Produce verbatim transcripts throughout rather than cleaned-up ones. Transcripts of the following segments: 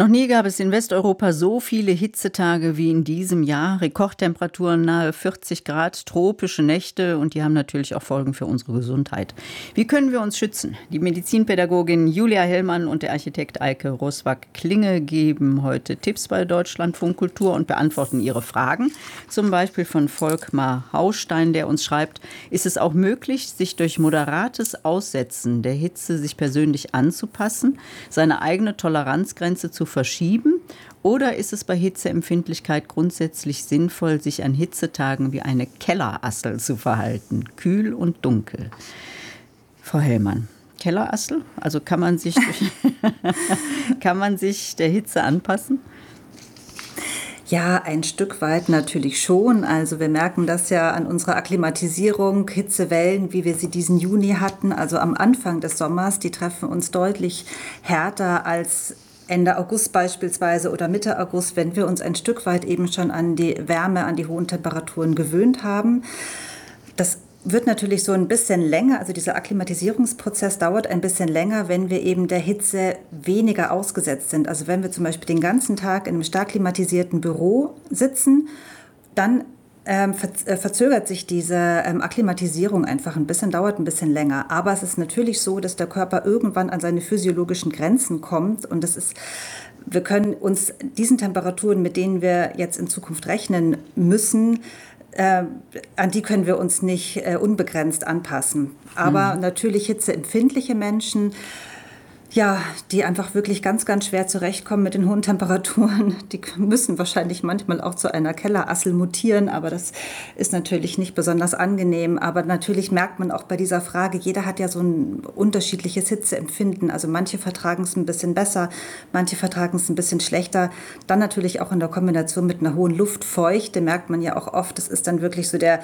Noch nie gab es in Westeuropa so viele Hitzetage wie in diesem Jahr. Rekordtemperaturen nahe vierzig Grad, tropische Nächte und die haben natürlich auch Folgen für unsere Gesundheit. Wie können wir uns schützen? Die Medizinpädagogin Julia Hellmann und der Architekt Eike Roswag-Klinge geben heute Tipps bei Deutschlandfunk Kultur und beantworten ihre Fragen. Zum Beispiel von Volkmar Haustein, der uns schreibt: Ist es auch möglich, sich durch moderates Aussetzen der Hitze sich persönlich anzupassen, seine eigene Toleranzgrenze zu verschieben? Oder ist es bei Hitzeempfindlichkeit grundsätzlich sinnvoll, sich an Hitzetagen wie eine Kellerassel zu verhalten? Kühl und dunkel. Frau Hellmann, Kellerassel? Also kann man sich, kann man sich der Hitze anpassen? Ja, ein Stück weit natürlich schon. Also wir merken das ja an unserer Akklimatisierung, Hitzewellen, wie wir sie diesen Juni hatten. Also am Anfang des Sommers, die treffen uns deutlich härter als Ende August beispielsweise oder Mitte August, wenn wir uns ein Stück weit eben schon an die Wärme, an die hohen Temperaturen gewöhnt haben. Das wird natürlich so ein bisschen länger, also dieser Akklimatisierungsprozess dauert ein bisschen länger, wenn wir eben der Hitze weniger ausgesetzt sind. Also wenn wir zum Beispiel den ganzen Tag in einem stark klimatisierten Büro sitzen, dann ähm, verzögert sich diese ähm, Akklimatisierung einfach ein bisschen, dauert ein bisschen länger. Aber es ist natürlich so, dass der Körper irgendwann an seine physiologischen Grenzen kommt und das ist wir können uns diesen Temperaturen, mit denen wir jetzt in Zukunft rechnen müssen, Äh, an die können wir uns nicht äh, unbegrenzt anpassen. Aber mhm. natürlich hitzeempfindliche Menschen, ja, die einfach wirklich ganz, ganz schwer zurechtkommen mit den hohen Temperaturen, die müssen wahrscheinlich manchmal auch zu einer Kellerassel mutieren, aber das ist natürlich nicht besonders angenehm. Aber natürlich merkt man auch bei dieser Frage, jeder hat ja so ein unterschiedliches Hitzeempfinden. Also manche vertragen es ein bisschen besser, manche vertragen es ein bisschen schlechter. Dann natürlich auch in der Kombination mit einer hohen Luftfeuchte merkt man ja auch oft, das ist dann wirklich so der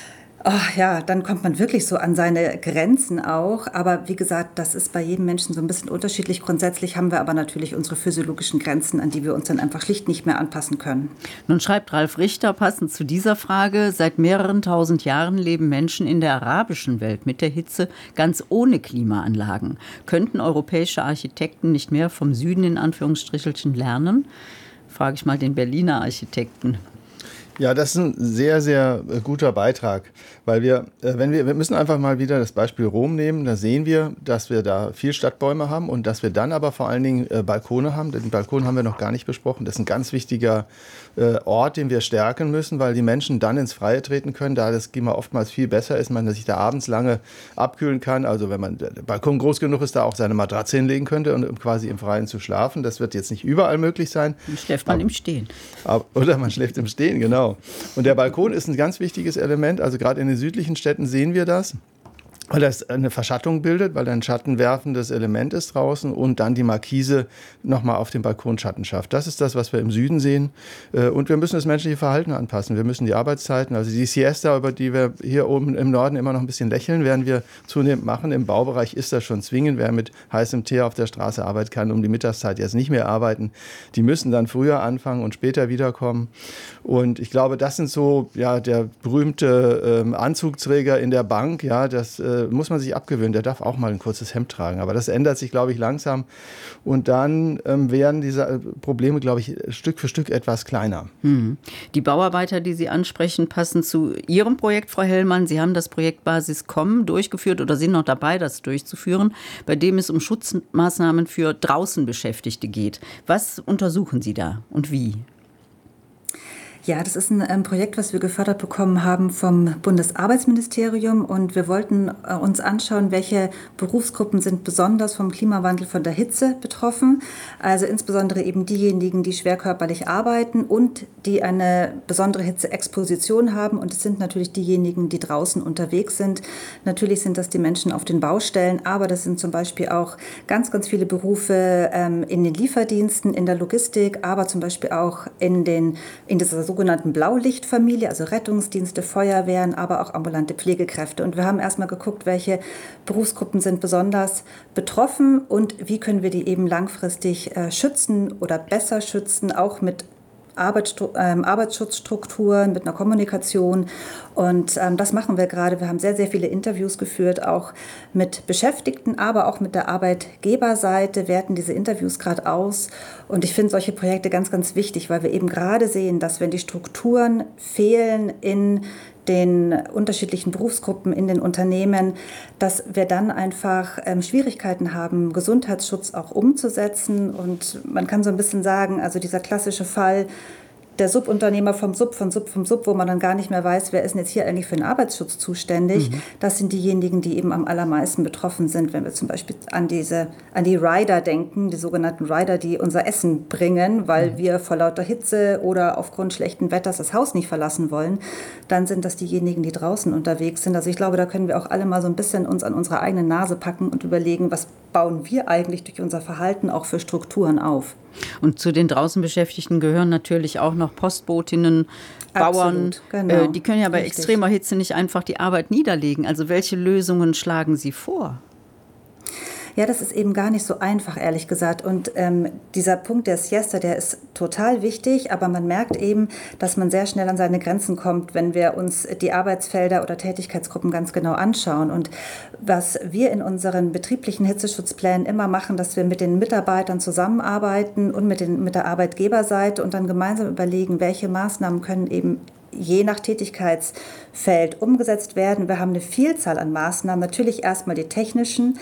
Oh, ja, dann kommt man wirklich so an seine Grenzen auch. Aber wie gesagt, das ist bei jedem Menschen so ein bisschen unterschiedlich. Grundsätzlich haben wir aber natürlich unsere physiologischen Grenzen, an die wir uns dann einfach schlicht nicht mehr anpassen können. Nun schreibt Ralf Richter passend zu dieser Frage: Seit mehreren tausend Jahren leben Menschen in der arabischen Welt mit der Hitze ganz ohne Klimaanlagen. Könnten europäische Architekten nicht mehr vom Süden in Anführungsstrichelchen lernen? Frage ich mal den Berliner Architekten. Ja, das ist ein sehr, sehr guter Beitrag, weil wir, wenn wir, wir müssen einfach mal wieder das Beispiel Rom nehmen, da sehen wir, dass wir da viel Stadtbäume haben und dass wir dann aber vor allen Dingen Balkone haben. Den Balkon haben wir noch gar nicht besprochen. Das ist ein ganz wichtiger Ort, den wir stärken müssen, weil die Menschen dann ins Freie treten können, da das Klima oftmals viel besser ist, man sich da abends lange abkühlen kann. Also wenn man der Balkon groß genug ist, da auch seine Matratze hinlegen könnte und quasi im Freien zu schlafen. Das wird jetzt nicht überall möglich sein. Dann schläft man aber, im Stehen. Aber, oder man schläft im Stehen, genau. Und der Balkon ist ein ganz wichtiges Element, also gerade in den südlichen Städten sehen wir das, weil das eine Verschattung bildet, weil ein schattenwerfendes Element ist draußen und dann die Markise nochmal auf dem Balkon Schatten schafft. Das ist das, was wir im Süden sehen. Und wir müssen das menschliche Verhalten anpassen. Wir müssen die Arbeitszeiten, also die Siesta, über die wir hier oben im Norden immer noch ein bisschen lächeln, werden wir zunehmend machen. Im Baubereich ist das schon zwingend. Wer mit heißem Tee auf der Straße arbeiten kann, um die Mittagszeit jetzt nicht mehr arbeiten, die müssen dann früher anfangen und später wiederkommen. Und ich glaube, das sind so, ja, der berühmte ähm, Anzugträger in der Bank, ja, das äh, muss man sich abgewöhnen. Der darf auch mal ein kurzes Hemd tragen. Aber das ändert sich, glaube ich, langsam. Und dann ähm, werden diese Probleme, glaube ich, Stück für Stück etwas kleiner. Hm. Die Bauarbeiter, die Sie ansprechen, passen zu Ihrem Projekt, Frau Hellmann. Sie haben das Projekt Basis Kommen durchgeführt oder sind noch dabei, das durchzuführen, bei dem es um Schutzmaßnahmen für draußen Beschäftigte geht. Was untersuchen Sie da und wie? Ja, das ist ein ähm, Projekt, was wir gefördert bekommen haben vom Bundesarbeitsministerium und wir wollten äh, uns anschauen, welche Berufsgruppen sind besonders vom Klimawandel, von der Hitze betroffen. Also insbesondere eben diejenigen, die schwer körperlich arbeiten und die eine besondere Hitzeexposition haben und es sind natürlich diejenigen, die draußen unterwegs sind. Natürlich sind das die Menschen auf den Baustellen, aber das sind zum Beispiel auch ganz, ganz viele Berufe ähm, in den Lieferdiensten, in der Logistik, aber zum Beispiel auch in den in dieser sogenannten Blaulichtfamilie, also Rettungsdienste, Feuerwehren, aber auch ambulante Pflegekräfte. Und wir haben erstmal geguckt, welche Berufsgruppen sind besonders betroffen und wie können wir die eben langfristig äh, schützen oder besser schützen, auch mit Arbeitsstru- ähm, Arbeitsschutzstrukturen, mit einer Kommunikation. Und ähm, das machen wir gerade. Wir haben sehr, sehr viele Interviews geführt, auch mit Beschäftigten, aber auch mit der Arbeitgeberseite, werten diese Interviews gerade aus. Und ich finde solche Projekte ganz, ganz wichtig, weil wir eben gerade sehen, dass wenn die Strukturen fehlen in den unterschiedlichen Berufsgruppen in den Unternehmen, dass wir dann einfach ähm, Schwierigkeiten haben, Gesundheitsschutz auch umzusetzen. Und man kann so ein bisschen sagen, also dieser klassische Fall, der Subunternehmer vom Sub, vom Sub, vom Sub, wo man dann gar nicht mehr weiß, wer ist denn jetzt hier eigentlich für den Arbeitsschutz zuständig. Mhm. Das sind diejenigen, die eben am allermeisten betroffen sind, wenn wir zum Beispiel an diese, an die Rider denken, die sogenannten Rider, die unser Essen bringen, weil mhm. wir vor lauter Hitze oder aufgrund schlechten Wetters das Haus nicht verlassen wollen. Dann sind das diejenigen, die draußen unterwegs sind. Also ich glaube, da können wir auch alle mal so ein bisschen uns an unsere eigene Nase packen und überlegen, was bauen wir eigentlich durch unser Verhalten auch für Strukturen auf. Und zu den draußen Beschäftigten gehören natürlich auch noch Postbotinnen, Bauern. Absolut, genau. Äh, die können ja bei Richtig. extremer Hitze nicht einfach die Arbeit niederlegen. Also welche Lösungen schlagen Sie vor? Ja, das ist eben gar nicht so einfach, ehrlich gesagt. Und ähm, dieser Punkt der Siesta, der ist total wichtig, aber man merkt eben, dass man sehr schnell an seine Grenzen kommt, wenn wir uns die Arbeitsfelder oder Tätigkeitsgruppen ganz genau anschauen. Und was wir in unseren betrieblichen Hitzeschutzplänen immer machen, dass wir mit den Mitarbeitern zusammenarbeiten und mit, den, mit der Arbeitgeberseite und dann gemeinsam überlegen, welche Maßnahmen können eben je nach Tätigkeitsfeld umgesetzt werden. Wir haben eine Vielzahl an Maßnahmen, natürlich erstmal die technischen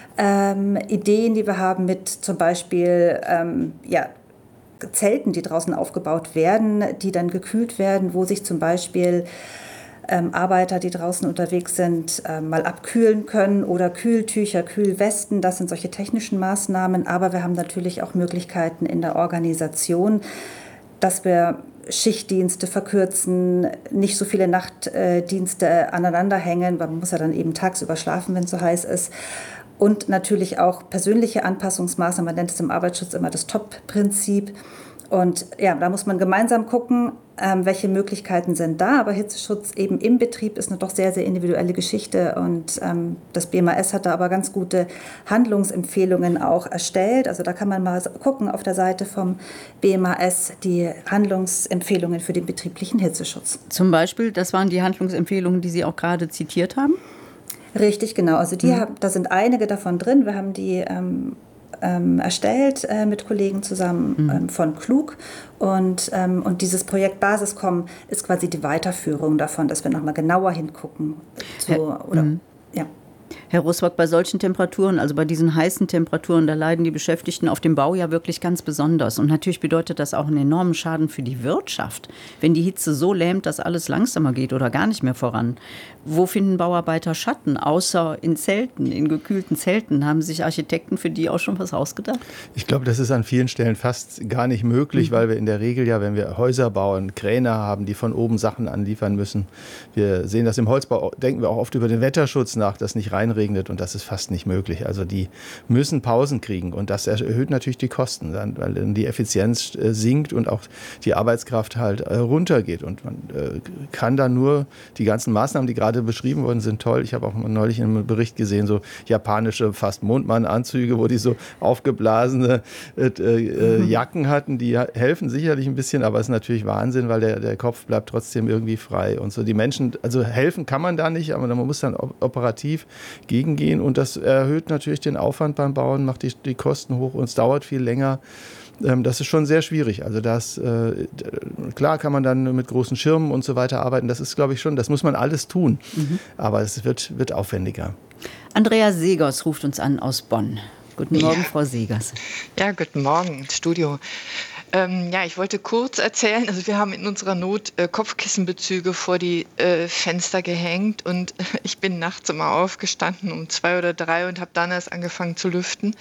Ähm, Ideen, die wir haben mit zum Beispiel ähm, ja, Zelten, die draußen aufgebaut werden, die dann gekühlt werden, wo sich zum Beispiel ähm, Arbeiter, die draußen unterwegs sind, äh, mal abkühlen können oder Kühltücher, Kühlwesten. Das sind solche technischen Maßnahmen. Aber wir haben natürlich auch Möglichkeiten in der Organisation, dass wir Schichtdienste verkürzen, nicht so viele Nachtdienste aneinander hängen, weil man muss ja dann eben tagsüber schlafen, wenn es so heiß ist. Und natürlich auch persönliche Anpassungsmaßnahmen, man nennt es im Arbeitsschutz immer das Top-Prinzip. Und ja, da muss man gemeinsam gucken, ähm, welche Möglichkeiten sind da. Aber Hitzeschutz eben im Betrieb ist eine doch sehr, sehr individuelle Geschichte. Und ähm, das B M A S hat da aber ganz gute Handlungsempfehlungen auch erstellt. Also da kann man mal gucken auf der Seite vom B M A S die Handlungsempfehlungen für den betrieblichen Hitzeschutz. Zum Beispiel, das waren die Handlungsempfehlungen, die Sie auch gerade zitiert haben? Richtig, genau. Also die, Mhm. da sind einige davon drin. Wir haben die ähm, ähm, erstellt äh, mit Kollegen zusammen mhm. ähm, von Klug. Und, ähm, und dieses Projekt Basiscom ist quasi die Weiterführung davon, dass wir nochmal genauer hingucken. Zu, Herr, oder, mhm. ja. Herr Ruswak, bei solchen Temperaturen, also bei diesen heißen Temperaturen, da leiden die Beschäftigten auf dem Bau ja wirklich ganz besonders. Und natürlich bedeutet das auch einen enormen Schaden für die Wirtschaft, wenn die Hitze so lähmt, dass alles langsamer geht oder gar nicht mehr voran. Wo finden Bauarbeiter Schatten, außer in Zelten, in gekühlten Zelten? Haben sich Architekten für die auch schon was ausgedacht? Ich glaube, das ist an vielen Stellen fast gar nicht möglich, mhm. weil wir in der Regel ja, wenn wir Häuser bauen, Kräne haben, die von oben Sachen anliefern müssen. Wir sehen das im Holzbau, denken wir auch oft über den Wetterschutz nach, dass nicht reinregnet, und das ist fast nicht möglich. Also die müssen Pausen kriegen und das erhöht natürlich die Kosten, weil dann die Effizienz sinkt und auch die Arbeitskraft halt runtergeht. Und man kann dann nur die ganzen Maßnahmen, die gerade beschrieben worden sind, toll. Ich habe auch neulich in einem Bericht gesehen, so japanische fast Mondmann-Anzüge, wo die so aufgeblasene äh, äh, Jacken hatten, die helfen sicherlich ein bisschen, aber es ist natürlich Wahnsinn, weil der, der Kopf bleibt trotzdem irgendwie frei und so. Die Menschen, also helfen kann man da nicht, aber man muss dann operativ gegengehen und das erhöht natürlich den Aufwand beim Bauen, macht die, die Kosten hoch und es dauert viel länger. Das ist schon sehr schwierig. Also das, äh, klar kann man dann mit großen Schirmen und so weiter arbeiten. Das ist, glaube ich, schon, das muss man alles tun. Mhm. Aber es wird, wird aufwendiger. Andrea Segers ruft uns an aus Bonn. Guten Morgen, ja. Frau Segers. Ja, guten Morgen ins Studio. Ähm, ja, ich wollte kurz erzählen, also wir haben in unserer Not äh, Kopfkissenbezüge vor die äh, Fenster gehängt und äh, ich bin nachts immer aufgestanden um zwei oder drei und habe dann erst angefangen zu lüften.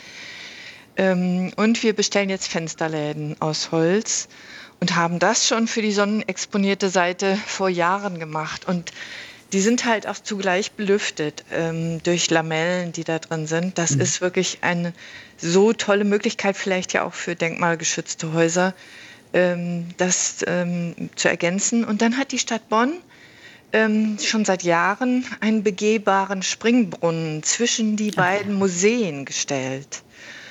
Ähm, und wir bestellen jetzt Fensterläden aus Holz und haben das schon für die sonnenexponierte Seite vor Jahren gemacht. Und die sind halt auch zugleich belüftet ähm, durch Lamellen, die da drin sind. Das mhm. ist wirklich eine so tolle Möglichkeit, vielleicht ja auch für denkmalgeschützte Häuser, ähm, das ähm, zu ergänzen. Und dann hat die Stadt Bonn ähm, schon seit Jahren einen begehbaren Springbrunnen zwischen die beiden Museen gestellt.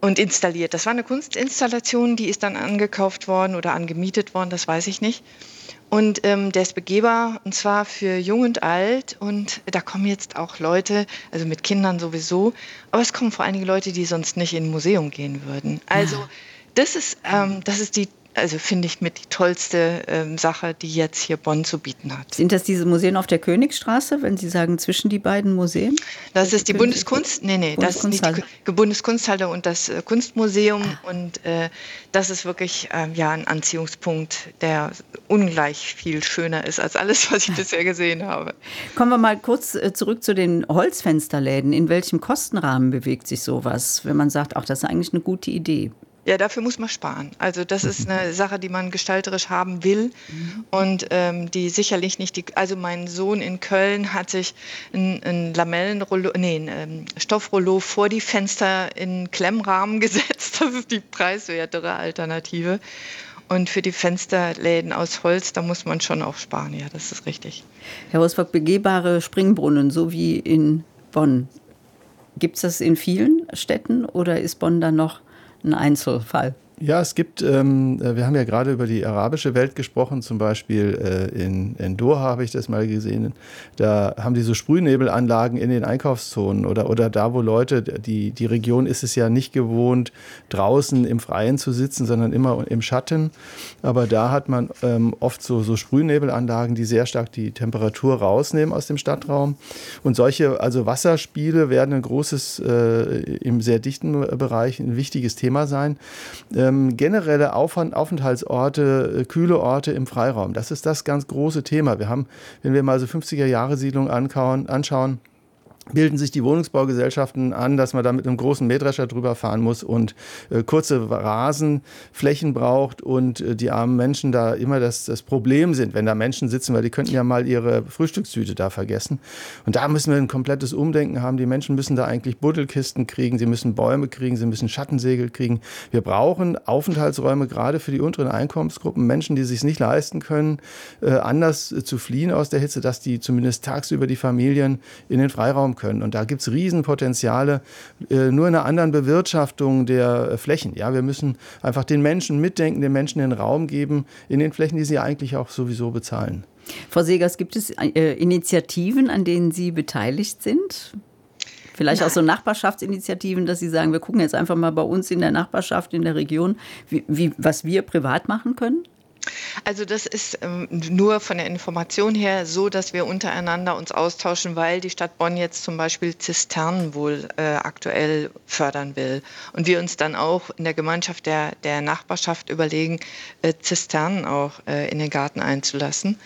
und installiert. Das war eine Kunstinstallation, die ist dann angekauft worden oder angemietet worden, das weiß ich nicht. Und ähm, der ist begehbar, und zwar für jung und alt. Und da kommen jetzt auch Leute, also mit Kindern sowieso, aber es kommen vor allen Dingen Leute, die sonst nicht in ein Museum gehen würden. Also das ist, ähm, das ist die, also finde ich, mit die tollste ähm, Sache, die jetzt hier Bonn zu bieten hat. Sind das diese Museen auf der Königsstraße, wenn Sie sagen, zwischen die beiden Museen? Das ist die Bundeskunst, nee, nee, das ist nicht die Bundeskunsthalle und das äh, Kunstmuseum. Ah. Und äh, das ist wirklich äh, ja, ein Anziehungspunkt, der ungleich viel schöner ist als alles, was ich bisher gesehen habe. Kommen wir mal kurz äh, zurück zu den Holzfensterläden. In welchem Kostenrahmen bewegt sich sowas, wenn man sagt, ach, das ist eigentlich eine gute Idee? Ja, dafür muss man sparen. Also das ist eine Sache, die man gestalterisch haben will und ähm, die sicherlich nicht, die, also mein Sohn in Köln hat sich ein, ein Lamellenrollo, nee, ein ähm, Stoffrollo vor die Fenster in Klemmrahmen gesetzt. Das ist die preiswertere Alternative. Und für die Fensterläden aus Holz, da muss man schon auch sparen, ja, das ist richtig. Herr Rosbach, begehbare Springbrunnen, so wie in Bonn. Gibt es das in vielen Städten oder ist Bonn dann noch ein Einzelfall? Ja, es gibt, ähm, wir haben ja gerade über die arabische Welt gesprochen, zum Beispiel äh, in, in Doha habe ich das mal gesehen, da haben die so Sprühnebelanlagen in den Einkaufszonen oder, oder da, wo Leute, die, die Region ist es ja nicht gewohnt, draußen im Freien zu sitzen, sondern immer im Schatten, aber da hat man ähm, oft so, so Sprühnebelanlagen, die sehr stark die Temperatur rausnehmen aus dem Stadtraum und solche, also Wasserspiele werden ein großes, äh, im sehr dichten Bereich ein wichtiges Thema sein. Ähm, generelle Aufenthaltsorte, äh, kühle Orte im Freiraum. Das ist das ganz große Thema. Wir haben, wenn wir mal so fünfziger-Jahre-Siedlungen anschauen, bilden sich die Wohnungsbaugesellschaften an, dass man da mit einem großen Mähdrescher drüber fahren muss und äh, kurze Rasenflächen braucht und äh, die armen Menschen da immer das, das Problem sind, wenn da Menschen sitzen, weil die könnten ja mal ihre Frühstückstüte da vergessen. Und da müssen wir ein komplettes Umdenken haben. Die Menschen müssen da eigentlich Buddelkisten kriegen, sie müssen Bäume kriegen, sie müssen Schattensegel kriegen. Wir brauchen Aufenthaltsräume gerade für die unteren Einkommensgruppen, Menschen, die es sich nicht leisten können, äh, anders äh, zu fliehen aus der Hitze, dass die zumindest tagsüber die Familien in den Freiraum können. Und da gibt es Riesenpotenziale, äh, nur in einer anderen Bewirtschaftung der äh, Flächen. Ja, wir müssen einfach den Menschen mitdenken, den Menschen den Raum geben in den Flächen, die sie eigentlich auch sowieso bezahlen. Frau Segers, gibt es äh, Initiativen, an denen Sie beteiligt sind? Vielleicht Nein. auch so Nachbarschaftsinitiativen, dass Sie sagen, wir gucken jetzt einfach mal bei uns in der Nachbarschaft, in der Region, wie, wie, was wir privat machen können? Also das ist ähm, nur von der Information her so, dass wir untereinander uns austauschen, weil die Stadt Bonn jetzt zum Beispiel Zisternen wohl äh, aktuell fördern will. Und wir uns dann auch in der Gemeinschaft der, der Nachbarschaft überlegen, äh, Zisternen auch äh, in den Garten einzulassen.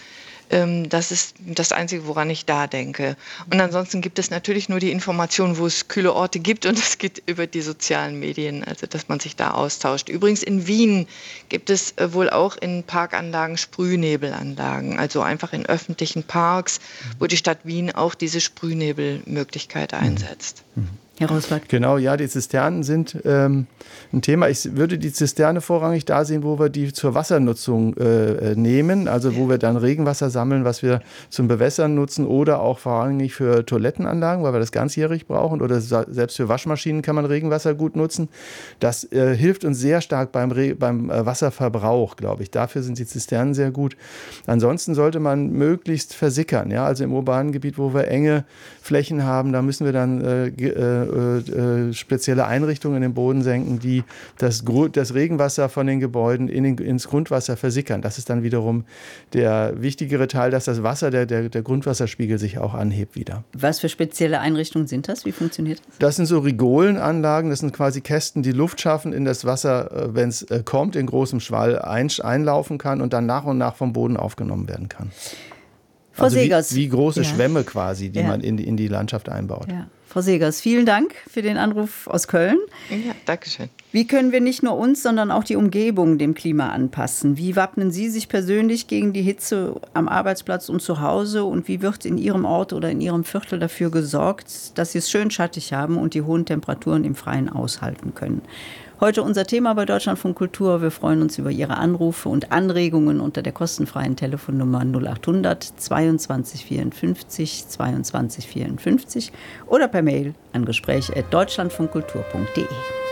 Das ist das Einzige, woran ich da denke. Und ansonsten gibt es natürlich nur die Information, wo es kühle Orte gibt, und das geht über die sozialen Medien, also dass man sich da austauscht. Übrigens in Wien gibt es wohl auch in Parkanlagen Sprühnebelanlagen, also einfach in öffentlichen Parks, wo die Stadt Wien auch diese Sprühnebelmöglichkeit einsetzt. Mhm. Herr Rosbach. Genau, ja, die Zisternen sind ähm, ein Thema. Ich würde die Zisterne vorrangig da sehen, wo wir die zur Wassernutzung äh, nehmen, also wo wir dann Regenwasser sammeln, was wir zum Bewässern nutzen oder auch vorrangig für Toilettenanlagen, weil wir das ganzjährig brauchen, oder selbst für Waschmaschinen kann man Regenwasser gut nutzen. Das äh, hilft uns sehr stark beim, Re- beim äh, Wasserverbrauch, glaube ich. Dafür sind die Zisternen sehr gut. Ansonsten sollte man möglichst versickern, ja, also im urbanen Gebiet, wo wir enge Flächen haben, da müssen wir dann äh, äh, Äh, spezielle Einrichtungen in den Boden senken, die das, das Regenwasser von den Gebäuden in den, ins Grundwasser versickern. Das ist dann wiederum der wichtigere Teil, dass das Wasser, der, der, der Grundwasserspiegel sich auch anhebt wieder. Was für spezielle Einrichtungen sind das? Wie funktioniert das? Das sind so Rigolenanlagen, das sind quasi Kästen, die Luft schaffen in das Wasser, wenn es kommt, in großem Schwall ein, einlaufen kann und dann nach und nach vom Boden aufgenommen werden kann. Frau also Segers. Wie, wie große ja. Schwämme quasi, die ja. man in die, in die Landschaft einbaut. Ja. Frau Segers, vielen Dank für den Anruf aus Köln. Ja, danke schön. Wie können wir nicht nur uns, sondern auch die Umgebung dem Klima anpassen? Wie wappnen Sie sich persönlich gegen die Hitze am Arbeitsplatz und zu Hause? Und wie wird in Ihrem Ort oder in Ihrem Viertel dafür gesorgt, dass Sie es schön schattig haben und die hohen Temperaturen im Freien aushalten können? Heute unser Thema bei Deutschlandfunk Kultur. Wir freuen uns über Ihre Anrufe und Anregungen unter der kostenfreien Telefonnummer null achthundert zweiundzwanzig vierundfünfzig zweiundzwanzig vierundfünfzig oder per Mail an gespräch at deutschlandfunkkultur punkt de.